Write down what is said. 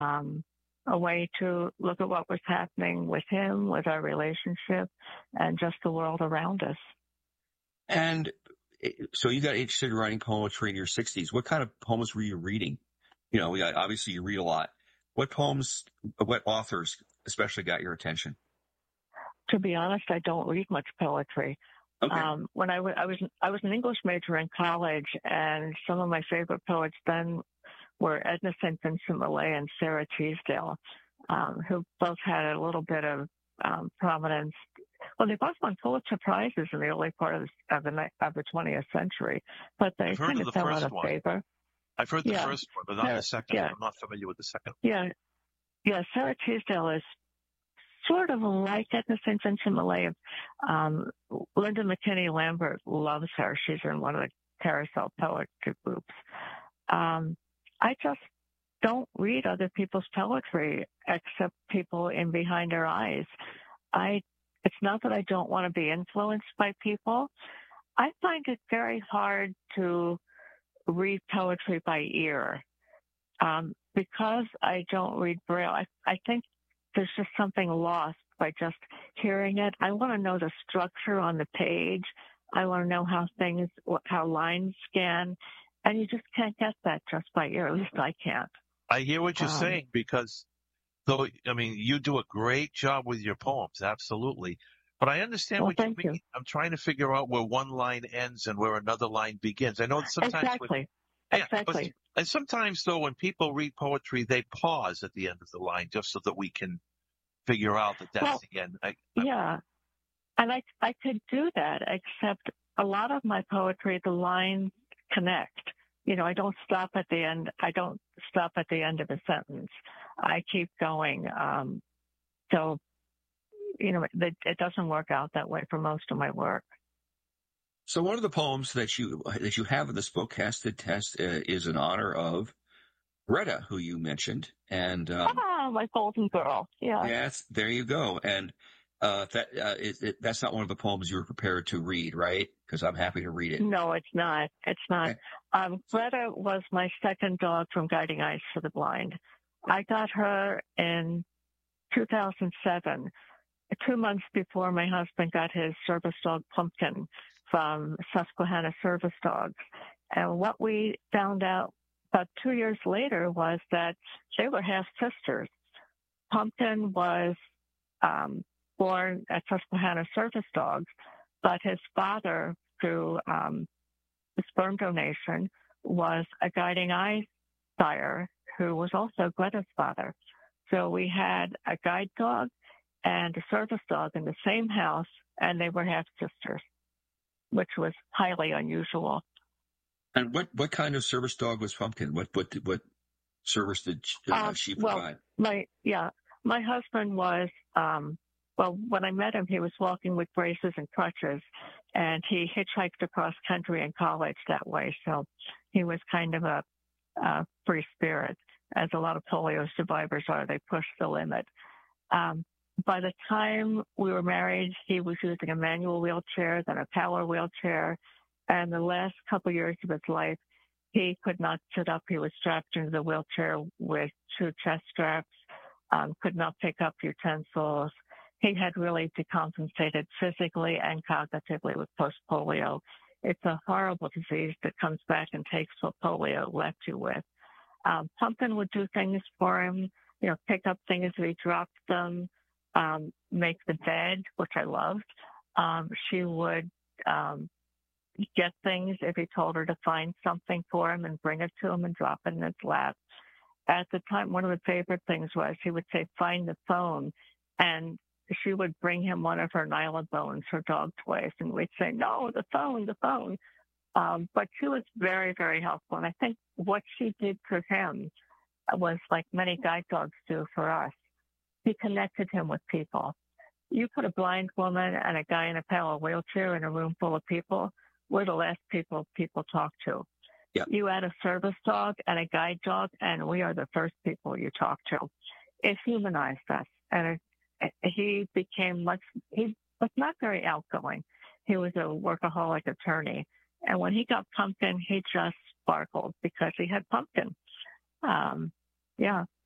um, a way to look at what was happening with him, with our relationship, and just the world around us. And so you got interested in writing poetry in your 60s. What kind of poems were you reading? You know, obviously you read a lot. What authors especially got your attention? To be honest, I don't read much poetry. Okay. When I was an English major in college, and some of my favorite poets then were Edna St. Vincent Millay and Sarah Teasdale, who both had a little bit of prominence. Well, they both won Pulitzer Prizes in the early part of the 20th century, but they kind of fell out of favor. I've heard the first one, but not the second. Yeah. I'm not familiar with the second. Yeah. Sarah Teasdale is sort of like Edna St. Vincent Millay. Linda McKinney Lambert loves her. She's in one of the Carousel poetry groups. I just don't read other people's poetry except people in Behind Our Eyes. It's not that I don't want to be influenced by people. I find it very hard to read poetry by ear. Because I don't read Braille, I think there's just something lost by just hearing it. I want to know the structure on the page. I want to know how lines scan. And you just can't get that just by ear. At least I can't. I hear what you're saying, because you do a great job with your poems, absolutely. But I understand what you mean. I'm trying to figure out where one line ends and where another line begins. I know sometimes Exactly. And sometimes, though, when people read poetry, they pause at the end of the line just so that we can figure out that that's the end. And I could do that, except a lot of my poetry, the lines connect. You know, I don't stop at the end. I don't stop at the end of a sentence. I keep going. So, you know, it doesn't work out that way for most of my work. So one of the poems that you have in this book, Casted Test, is in honor of Greta, who you mentioned, and my golden girl. Yeah. Yes, there you go. And that's not one of the poems you were prepared to read, right? Because I'm happy to read it. No, it's not. It's not. Okay. Greta was my second dog from Guiding Eyes for the Blind. I got her in 2007, 2 months before my husband got his service dog Pumpkin from Susquehanna Service Dogs. And what we found out about 2 years later was that they were half sisters. Pumpkin was born at Susquehanna Service Dogs, but his father, through sperm donation, was a Guiding Eyes sire who was also Greta's father. So we had a guide dog and a service dog in the same house, and they were half sisters, which was highly unusual. And what kind of service dog was Pumpkin? What service did she provide? My husband was, when I met him, he was walking with braces and crutches, and he hitchhiked across country in college that way. So he was kind of a free spirit, as a lot of polio survivors are. They push the limit. By the time we were married, he was using a manual wheelchair, then a power wheelchair. And the last couple years of his life, he could not sit up. He was strapped into the wheelchair with 2 chest straps, could not pick up utensils. He had really decompensated physically and cognitively with post-polio. It's a horrible disease that comes back and takes what polio left you with. Pumpkin would do things for him, pick up things if he dropped them, make the bed, which I loved. She would get things if he told her to find something for him and bring it to him and drop it in his lap. At the time, one of the favorite things was he would say, find the phone, and she would bring him one of her Nyla bones, her dog toys, and we'd say, no, the phone. But she was very, very helpful. And I think what she did for him was like many guide dogs do for us. He connected him with people. You put a blind woman and a guy in a power wheelchair in a room full of people, we're the last people talk to. Yep. You add a service dog and a guide dog, and we are the first people you talk to. It humanized us. And he was not very outgoing. He was a workaholic attorney. And when he got Pumpkin, he just sparkled because he had Pumpkin.